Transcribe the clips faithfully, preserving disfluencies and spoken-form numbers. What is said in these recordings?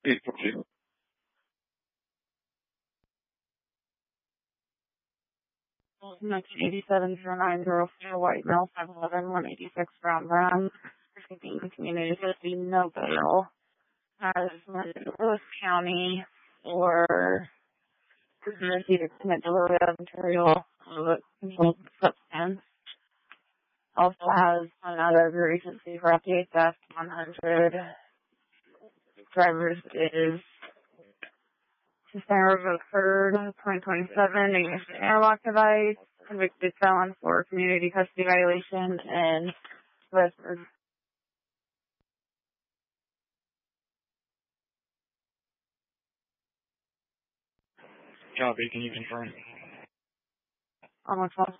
eight forty. nineteen eighty-seven zero nine zero four white male five eleven one eighty-six brown brown receiving community fifty no bail has Lewis County for conspiracy to commit delivery of material of a controlled substance. Also has another recency for F D A theft one hundred. Drivers is December third, twenty twenty-seven, against an airlock device, convicted felon for community custody violation, and Westford. Copy, can you confirm? On which one?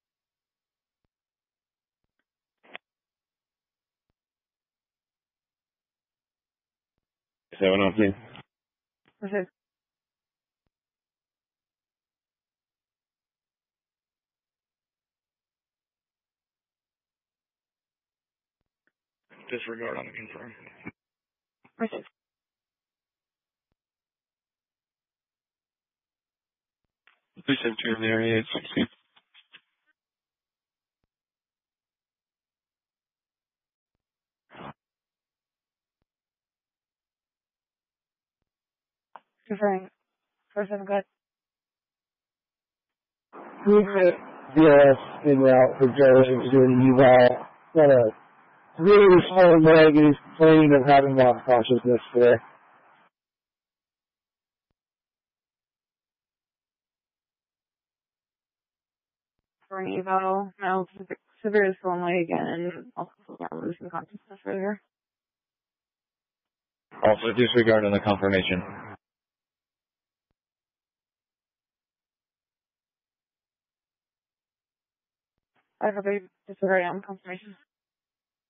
seven oh two. Okay. Disregard on the confirm. Okay. Please have two in the area eight sixty. Confirming. First and good. Yes, in route for Joe doing the eval. Got a really slow leg and he's complaining of having lost consciousness today. For an eval, no, severe swollen leg and also losing consciousness earlier. Also disregard on the confirmation. I have a disregard on confirmation.